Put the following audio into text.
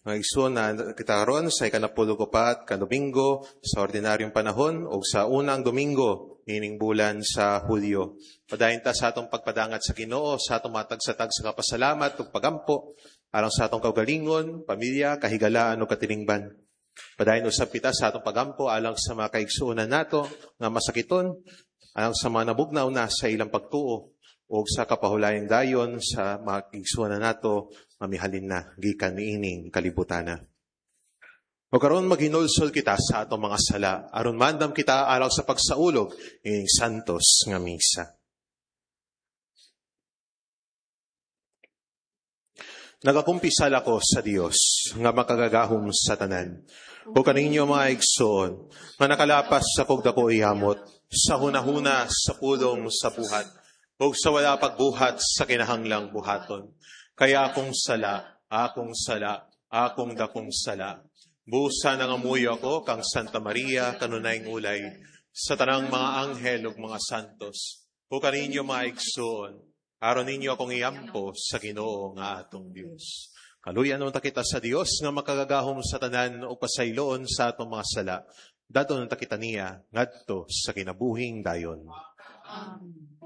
Mga igsoon na kita karon sa ikanapulugo pat ka Domingo sa ordinaryong panahon o sa unang Domingo ining bulan sa Hulyo. Padayon ta sa atong pagpadangat sa Ginoo, sa atong matagsatag sa kapasalamat ug pagampo alang sa atong kaugalingon, pamilya, kahigalaan ug katilingban. Padayon usab kita sa atong pagampo alang sa mga kaigsuonan nato nga masakiton, alang sa mga nabugnaw na sa ilang pagtuo o sa kapahulayang dayon sa mga kaigsuonan nato mamihalin na gikan niining kalibutana. O karon maghinulsol kita sa atong mga sala aron mandam kita alang sa pagsaulog ining santos nga misa. Nagakumpisal ako sa Dios nga makagagahom sa tanan. O kaninyo mga igsoon nga nakalapas sa kogdako ihamot sa hunahuna sa pulong sa buhat o sa wala pagbuhat sa kinahanglang buhaton. Kaya akong sala, akong dakong sala. Busa nang amuyo ako kang Santa Maria, kanunayng ulay, sa tanang mga anghel ug mga santos. O kaninyo mga igsoon, aron ninyo akong iampo sa Ginoo nga atong Dios. Kaluyan ta kita sa Dios nga makagagahom sa tanan o pasayloon sa atong mga sala. Dadon ta kita niya ngadto sa kinabuhing dayon. Amen.